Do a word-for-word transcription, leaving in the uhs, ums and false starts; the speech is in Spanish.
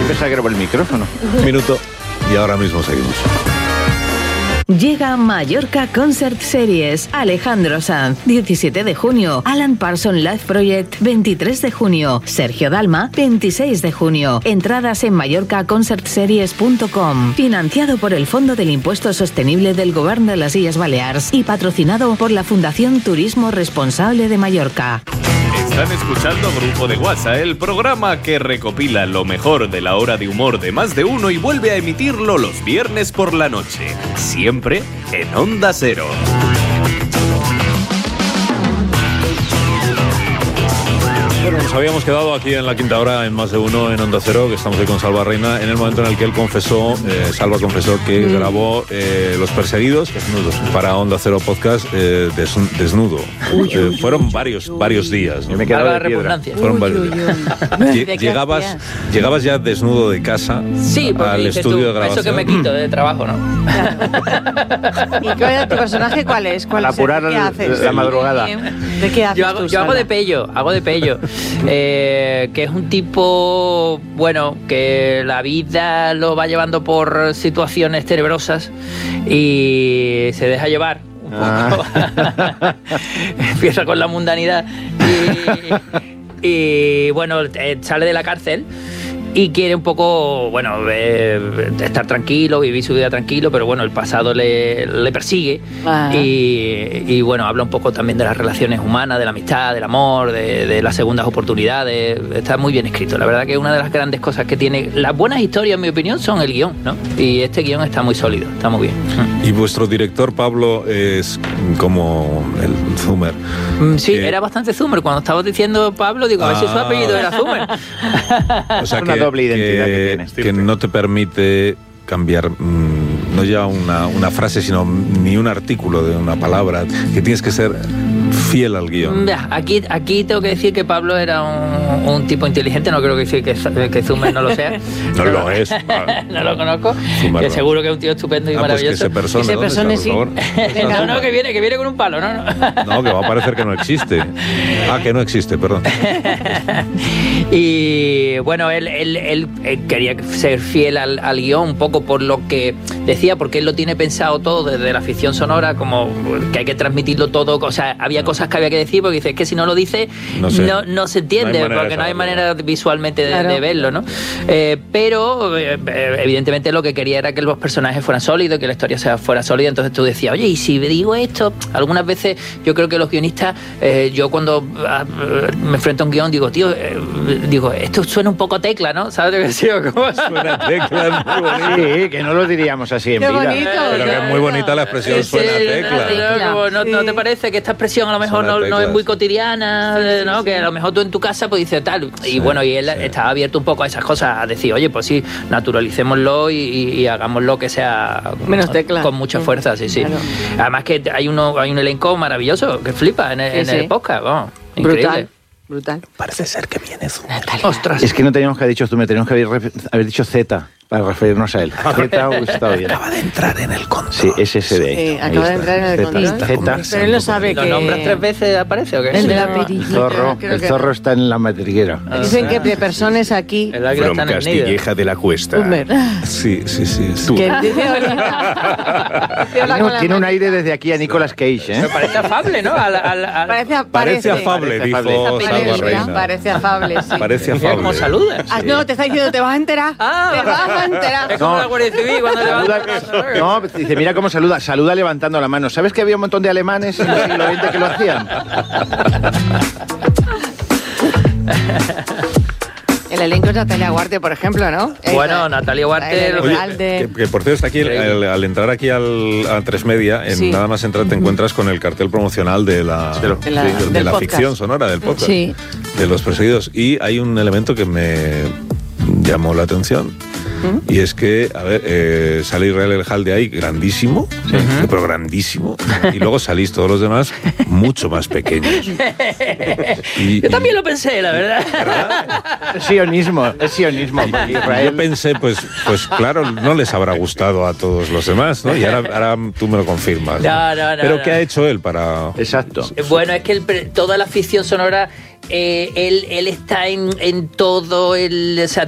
pensaba que era por el micrófono. Minuto y ahora mismo seguimos. Llega Mallorca Concert Series. Alejandro Sanz, diecisiete de junio. Alan Parsons Live Project, veintitrés de junio. Sergio Dalma, veintiséis de junio. Entradas en mallorca concert series punto com. Financiado por el Fondo del Impuesto Sostenible del Govern de las Illes Balears y patrocinado por la Fundación Turismo Responsable de Mallorca. Están escuchando Grupo de WhatsApp, el programa que recopila lo mejor de la hora de humor de Más de Uno y vuelve a emitirlo los viernes por la noche, siempre en Onda Cero. Bueno, nos habíamos quedado aquí en la quinta hora en Más de Uno en Onda Cero, que estamos ahí con Salva Reina, en el momento en el que él confesó, eh, Salva confesó que mm. grabó eh, Los Perseguidos desnudos para Onda Cero Podcast eh, des, desnudo. Uy, eh, uy, fueron uy, varios, uy, varios días. ¿no? Me quedaba de piedra. Fueron uy, varios uy, días. Uy. Llegabas, llegabas ya desnudo de casa sí, al estudio tú, de grabación. Eso que me quito de trabajo, ¿no? ¿Y cuál es tu personaje? ¿Cuál es? ¿Cuál Para apurar ¿Qué haces? la madrugada. ¿De qué haces Yo hago, tú, yo hago de pello, hago de pello. Eh, que es un tipo, bueno, que la vida lo va llevando por situaciones tenebrosas y se deja llevar un poco. Ah. Empieza con la mundanidad y, y bueno, eh, sale de la cárcel y quiere un poco, bueno, eh, estar tranquilo, vivir su vida tranquilo, pero bueno, el pasado le, le persigue y, y bueno, habla un poco también de las relaciones humanas, de la amistad, del amor, de, de las segundas oportunidades. Está muy bien escrito. La verdad que una de las grandes cosas que tiene las buenas historias, en mi opinión, son el guión, ¿no? Y este guión está muy sólido, está muy bien. ¿Y vuestro director, Pablo, es como el Zumer? Sí, que... era bastante Zumer. Cuando estabas diciendo Pablo, digo, a ver ah. si su apellido era Zumer. O sea, que, doble identidad que, que tienes, que no te permite cambiar mmm, no ya una, una frase, sino ni un artículo de una palabra, que tienes que ser fiel al guión. Aquí, aquí tengo que decir que Pablo era un, un tipo inteligente, no creo que, que, que Zumer no lo sea. No no lo es. No lo conozco. Zumer, que seguro que es un tío estupendo y ah, maravilloso. Pues que se persone, sí. No, no, que viene, que viene con un palo, no, no. No, que va a parecer que no existe. Ah, que no existe, perdón. Y bueno, él, él, él, él quería ser fiel al, al guión, un poco por lo que decía, porque él lo tiene pensado todo desde la ficción sonora, como que hay que transmitirlo todo, o sea, había cosas que había que decir, porque dice, es que si no lo dice, no, sé. no, no se entiende, no porque no hay manera visualmente de, claro. de verlo, ¿no? Eh, pero, eh, evidentemente, lo que quería era que los personajes fueran sólidos, que la historia sea, fuera sólida, entonces tú decías, oye, y si digo esto, algunas veces yo creo que los guionistas, eh, yo cuando ah, me enfrento a un guión, digo, tío, eh, digo, esto suena un poco tecla, ¿no? ¿Sabes lo que digo? ¿Cómo? Suena tecla, muy bonito. Sí, que no lo diríamos así en Qué vida. Bonito, pero que es muy bonita la expresión, sí, suena tecla. tecla. No, no, sí. ¿No te parece que esta expresión a lo mejor no, no es muy cotidiana? Sí, sí, ¿no? Sí. Que a lo mejor tú en tu casa pues dices tal. Y sí, bueno, y él sí. estaba abierto un poco a esas cosas, a decir, oye, pues sí, naturalicémoslo y, y, y hagámoslo que sea menos tecla. Con mucha fuerza, sí, sí. Claro. Además que hay, uno, hay un elenco maravilloso que flipa en el, sí, en el sí. podcast. Vamos, increíble. Brutal. Brutal. Parece ser que viene Zumer. Ostras. Es que no teníamos que haber dicho Zumer, teníamos que haber, haber dicho Z para referirnos a él. Z ha gustado bien. Acaba de entrar en el control. Sí, es ese de ahí. Sí, acaba de entrar en el control. Z. Pero él lo sabe ¿Lo que... ¿Lo nombras tres veces aparece o qué? El de la perilla. El zorro, el zorro está en la madriguera. Ah, Dicen ah, que de personas aquí... From Castilleja de la Cuesta. Sí, sí, sí. sí. Que tiene, tiene un aire desde aquí a Nicolas Cage, ¿eh? Me parece afable, ¿no? Al, al, al... Parece, parece, parece afable, dijo Salva Reina. Parece afable, sí. Parece afable. ¿Cómo saludas? Ah, no, te está diciendo, te vas a enterar. Ah, te vas a enterar. Es como no. la Guardia Civil cuando levanta. No, dice, mira cómo saluda. Saluda levantando la mano. ¿Sabes que había un montón de alemanes en el siglo veinte que lo hacían? El elenco es Natalia Huarte, por ejemplo, ¿no? Bueno, Esa, Natalia Huarte... Oye, que, que por cierto, está aquí, al, al entrar aquí al, a Tres Media, en sí. nada más entrar te encuentras con el cartel promocional de la, de, lo, de la, de, de la ficción sonora, del podcast, sí. de Los Perseguidos. Y hay un elemento que me llamó la atención. ¿Mm? Y es que, a ver, eh, sale Israel El de ahí grandísimo, sí. pero grandísimo, y luego salís todos los demás mucho más pequeños. Y, Yo también y, lo pensé, la verdad. ¿verdad? Es sionismo, es sionismo. Israel. Yo pensé, pues, pues claro, no les habrá gustado a todos los demás, ¿no? Y ahora, ahora tú me lo confirmas. No, no, no. Pero no. ¿qué ha hecho él para...? Exacto. Bueno, es que el, toda la ficción sonora... Eh, él, él está en, en todo el... O sea,